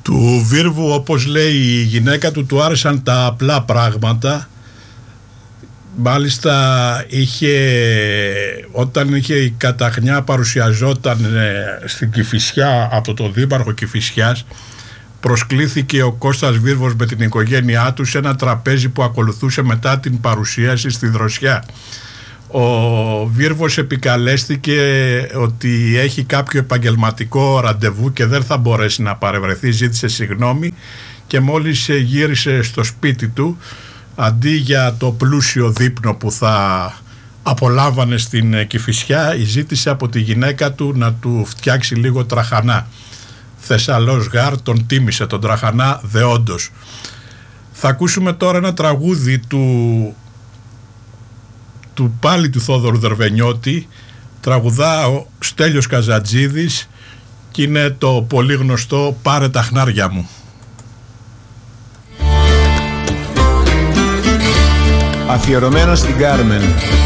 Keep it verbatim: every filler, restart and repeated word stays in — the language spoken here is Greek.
Του Βίρβου, όπως λέει η γυναίκα του, του άρεσαν τα απλά πράγματα. Μάλιστα είχε, όταν είχε η καταχνιά παρουσιαζόταν στην Κηφισιά από τον δήμαρχο Κηφισιάς, προσκλήθηκε ο Κώστας Βίρβος με την οικογένειά του σε ένα τραπέζι που ακολουθούσε μετά την παρουσίαση στη Δροσιά. Ο Βίρβος επικαλέστηκε ότι έχει κάποιο επαγγελματικό ραντεβού και δεν θα μπορέσει να παρευρεθεί, ζήτησε συγγνώμη και μόλις γύρισε στο σπίτι του, αντί για το πλούσιο δείπνο που θα απολάμβανε στην Κηφισιά, ζήτησε από τη γυναίκα του να του φτιάξει λίγο τραχανά. Θεσσαλός γάρ, τον τίμησε τον τραχανά δεόντως. Θα ακούσουμε τώρα ένα τραγούδι του, του πάλι του Θόδωρου Δερβενιώτη. Τραγουδά ο Στέλιος Καζατζίδης και είναι το πολύ γνωστό «Πάρε τα χνάρια μου». Αφιερωμένο στην Κάρμεν.